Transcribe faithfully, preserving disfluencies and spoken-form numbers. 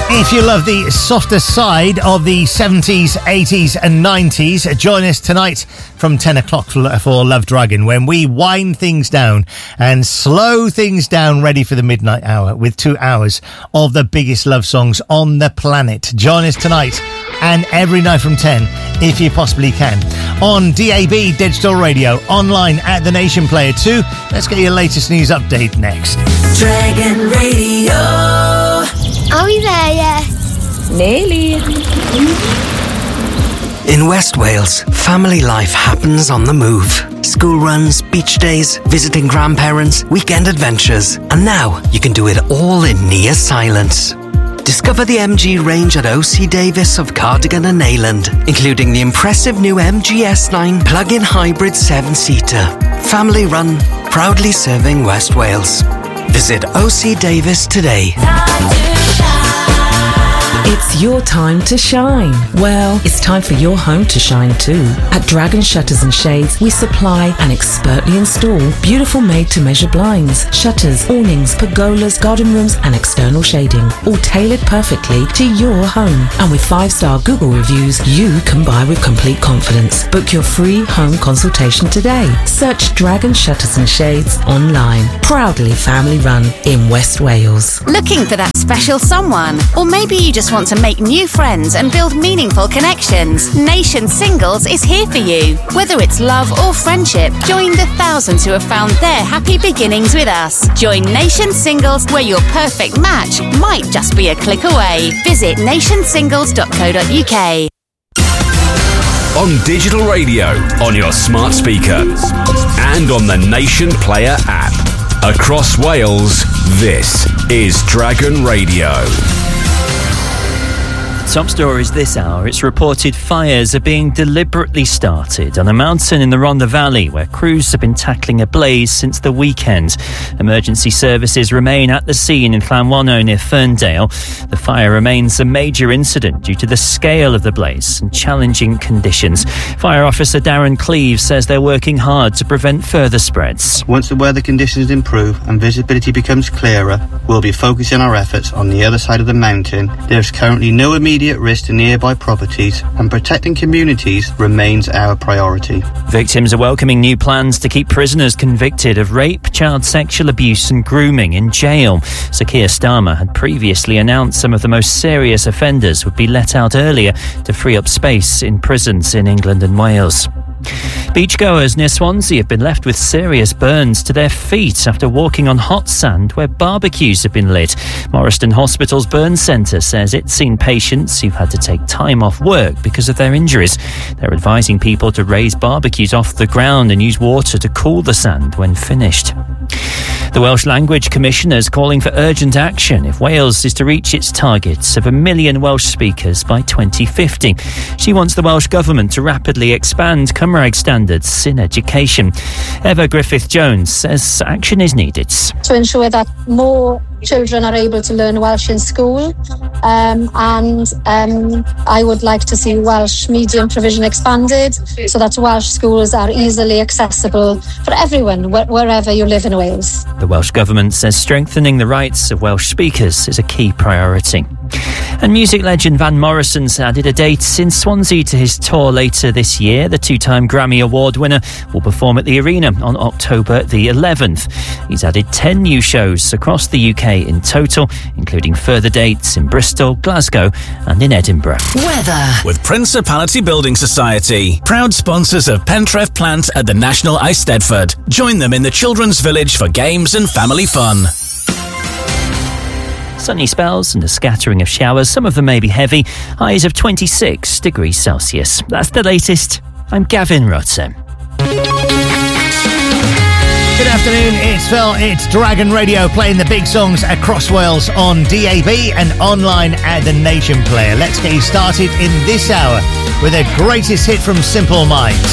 If you love the softer side of the seventies, eighties and nineties, join us tonight from ten o'clock for Love Dragon, when we wind things down and slow things down, ready for the midnight hour with two hours of the biggest love songs on the planet. Join us tonight and every night from ten, if you possibly can, on D A B Digital Radio, online at The Nation Player two. Let's get your latest news update next. Dragon Radio. Are we there yet? Nearly. In West Wales, family life happens on the move. School runs, beach days, visiting grandparents, weekend adventures. And now you can do it all in near silence. Discover the M G range at O C Davis of Cardigan and Neyland, including the impressive new M G S nine plug-in hybrid seven-seater. Family run, proudly serving West Wales. Visit O C Davis today. It's your time to shine. Well, it's time for your home to shine too. At Dragon Shutters and Shades, we supply and expertly install beautiful made-to-measure blinds, shutters, awnings, pergolas, garden rooms and external shading, all tailored perfectly to your home. And with five-star Google reviews, you can buy with complete confidence. Book your free home consultation today. Search Dragon Shutters and Shades online. Proudly family run in West Wales. Looking for that special someone? Or maybe you just want to make new friends and build meaningful connections? Nation Singles is here for you. Whether it's love or friendship, join the thousands who have found their happy beginnings with us. Join Nation Singles, where your perfect match might just be a click away. Visit nation singles dot co dot uk. On digital radio, on your smart speaker, and on the Nation Player app. Across Wales, this is Dragon Radio. Top stories this hour. It's reported fires are being deliberately started on a mountain in the Rhondda Valley, where crews have been tackling a blaze since the weekend. Emergency services remain at the scene in Llanwano near Ferndale. The fire remains a major incident due to the scale of the blaze and challenging conditions. Fire Officer Darren Cleave says they're working hard to prevent further spreads. Once the weather conditions improve and visibility becomes clearer, we'll be focusing our efforts on the other side of the mountain. There's currently no immediate risk to nearby properties, and protecting communities remains our priority. Victims are welcoming new plans to keep prisoners convicted of rape, child sexual abuse and grooming in jail. Sir Keir Starmer had previously announced some of the most serious offenders would be let out earlier to free up space in prisons in England and Wales. Beachgoers near Swansea have been left with serious burns to their feet after walking on hot sand where barbecues have been lit. Morriston Hospital's Burn Centre says it's seen patients who've had to take time off work because of their injuries. They're advising people to raise barbecues off the ground and use water to cool the sand when finished. The Welsh Language Commissioner is calling for urgent action if Wales is to reach its targets of a million Welsh speakers by twenty fifty. She wants the Welsh Government to rapidly expand Cymraeg standards in education. Eva Griffith-Jones says action is needed. To ensure that more children are able to learn Welsh in school, um, and um, I would like to see Welsh medium provision expanded so that Welsh schools are easily accessible for everyone, wh- wherever you live in Wales. The Welsh Government says strengthening the rights of Welsh speakers is a key priority. And music legend Van Morrison's added a date in Swansea to his tour later this year. The two-time Grammy Award winner will perform at the Arena on October the eleventh. He's added ten new shows across the U K in total, including further dates in Bristol, Glasgow and in Edinburgh. Weather with Principality Building Society, proud sponsors of Pentref Plant at the National Eisteddfod. Join them in the Children's Village for games and family fun. Sunny spells and a scattering of showers, some of them may be heavy, highs of twenty-six degrees Celsius. That's the latest. I'm Gavin Rutten. Good afternoon, it's Phil, it's Dragon Radio playing the big songs across Wales on D A B and online at the Nation Player. Let's get you started in this hour with the greatest hit from Simple Minds.